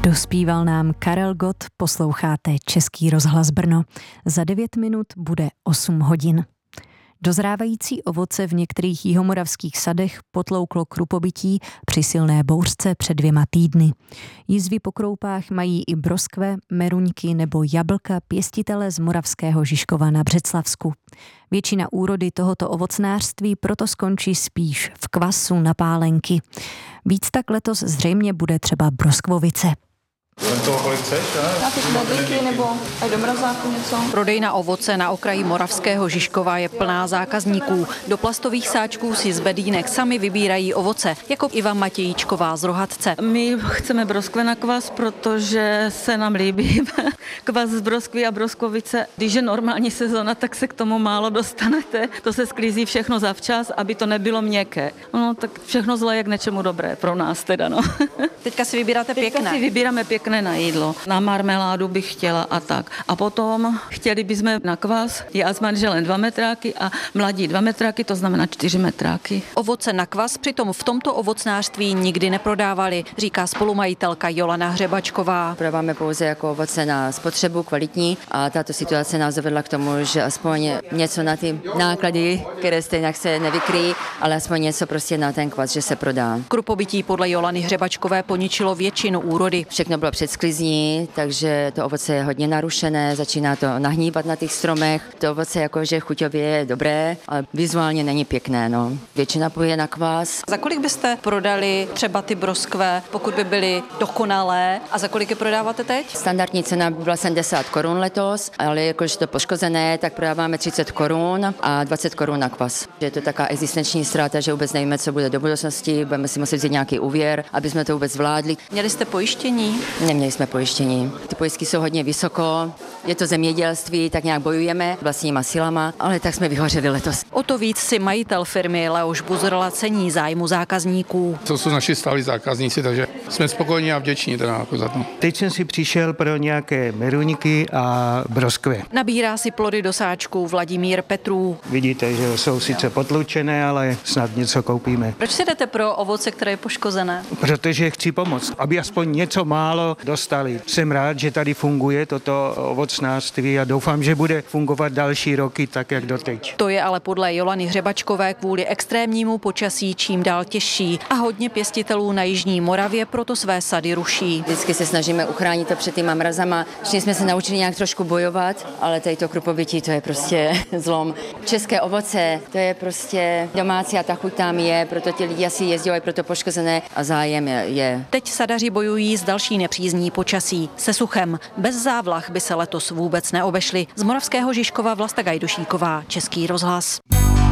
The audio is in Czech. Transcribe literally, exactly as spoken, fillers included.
Dospíval nám Karel Gott, posloucháte Český rozhlas Brno. Za devět minut bude osm hodin. Dozrávající ovoce v některých jihomoravských sadech potlouklo krupobytí při silné bouřce před dvěma týdny. Jizvy po kroupách mají i broskve, meruňky nebo jablka pěstitele z moravského Žižkova na Břeclavsku. Většina úrody tohoto ovocnářství proto skončí spíš v kvasu na pálenky. Víc tak letos zřejmě bude třeba broskvovice. Toho kolik chceš, ne? Nějaké knedlíky nebo aj do mrazáku něco? Prodejna ovoce na okraji moravského Žižkova je plná zákazníků. Do plastových sáčků si z bedínek sami vybírají ovoce, jako Iva Matějíčková z Rohatce. My chceme broskve na kvas, protože se nám líbí kvas z broskvy a broskovice. Když je normální sezona, tak se k tomu málo dostanete. To se sklízí všechno zavčas, aby to nebylo měkké. No tak všechno zlé jak něčemu dobré pro nás teda, no. Teďka si vybíráte pěkné. Teďka si vybíráme pěkné na jídlo. Na marmeládu bych chtěla a tak. A potom chtěli bychom na kvas, já s manželem dva metráky a mladí dva metráky, to znamená čtyři metráky. Ovoce na kvas přitom v tomto ovocnářství nikdy neprodávali, říká spolumajitelka Jolana Hřebačková. Prodáváme pouze jako ovoce na spotřebu kvalitní a tato situace nás dovedla k tomu, že aspoň něco na ty náklady, které stejně se nevykryjí, ale aspoň něco prostě na ten kvas, že se prodá. Krupobytí podle Jolany Hřebačkové poničilo většinu úrody. Všechno bylo před sklizní, takže to ovoce je hodně narušené, začíná to nahníbat na těch stromech. To ovoce jakože chuťově je dobré, ale vizuálně není pěkné, no. Většina půjde na kvas. Za kolik byste prodali třeba ty broskve, pokud by byly dokonalé, a za kolik je prodáváte teď? Standardní cena by byla sedmdesát korun letos, ale jakože to poškozené, tak prodáváme třicet korun a dvacet korun na kvas. Je to taková existenční ztráta, že vůbec nevíme, co bude do budoucnosti, budeme si muset vzít nějaký úvěr, aby jsme to vůbec zvládli. Měli jste pojištění? Neměli jsme pojištění. Ty pojistky jsou hodně vysoko, je to zemědělství, tak nějak bojujeme vlastníma silama, ale tak jsme vyhořeli letos. O to víc si majitel firmy Leoš Buzrla cení zájmu zákazníků. To jsou naši stálí zákazníci, takže jsme spokojení a vděční teda jako za to. Teď jsem si přišel pro nějaké meruňky a broskve. Nabírá si plody do sáčků Vladimír Petrů. Vidíte, že jsou sice potlučené, ale snad něco koupíme. Proč si jdete pro ovoce, které je poškozené? Protože chci pomoct, aby aspoň něco málo dostali. Jsem rád, že tady funguje toto ovocnářství a doufám, že bude fungovat další roky tak, jak doteď. To je ale podle Jolany Hřebačkové kvůli extrémnímu počasí čím dál těžší a hodně pěstitelů na jižní Moravě proto své sady ruší. Vždycky se snažíme uchránit to před těma mrazama. Všichni jsme se naučili nějak trošku bojovat, ale tady to krupobytí, to je prostě zlom. České ovoce, to je prostě domácí a ta chuť tam je, proto ti lidi asi jezdí, ale proto poškozené a zájem je. Teď sadaři bojují s další nepřízní počasí, se suchem. Bez závlah by se letos vůbec neobešli. Z moravského Žižkova Vlasta Gajdušíková, Český rozhlas.